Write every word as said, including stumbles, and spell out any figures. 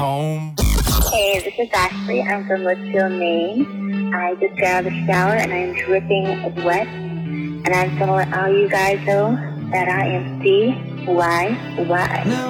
home. Hey, this is Ashley. I'm from Litchfield, Maine. I just got out of the shower and I'm dripping wet. And I just want to let all you guys know that I am D Y Y.